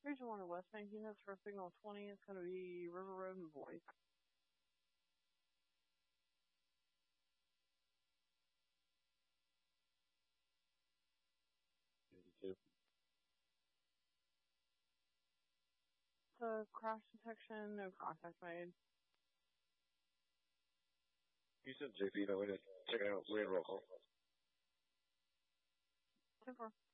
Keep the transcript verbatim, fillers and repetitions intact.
Region one to West bank units for signal twenty. It's going to be River Road and Boyd. eighty-two. So crash detection, no contact made. You said J P, that way to check out. We had roll call. ten four.